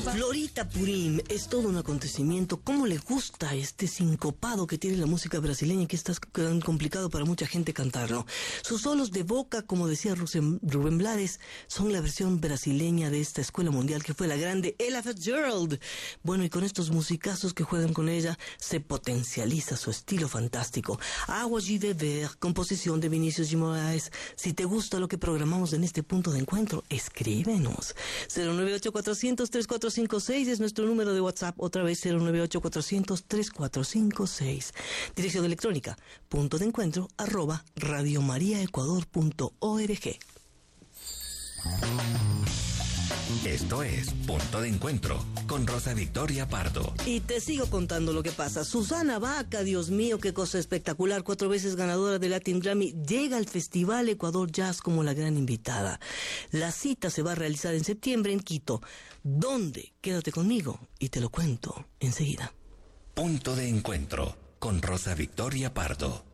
Florita Purim es todo un acontecimiento. ¿Cómo le gusta este sincopado que tiene la música brasileña, que es tan complicado para mucha gente cantarlo? Sus solos de boca, como decía Rubén Blades, son la versión brasileña de esta escuela mundial que fue la grande Ella Fitzgerald. Bueno, y con estos musicazos que juegan con ella, se potencializa su estilo fantástico. Agua de Beber, composición de Vinicius de Moraes. Si te gusta lo que programamos en este punto de encuentro, escríbenos. 098-400-3456 es nuestro número de WhatsApp. Otra vez 098-400-3456. Dirección electrónica @radiomariaecuador.org. Esto es Punto de Encuentro con Rosa Victoria Pardo. Y te sigo contando lo que pasa. Susana Baca, Dios mío, qué cosa espectacular. 4 veces ganadora de Latin Grammy, llega al Festival Ecuador Jazz como la gran invitada. La cita se va a realizar en septiembre en Quito. ¿Dónde? Quédate conmigo y te lo cuento enseguida. Punto de Encuentro con Rosa Victoria Pardo.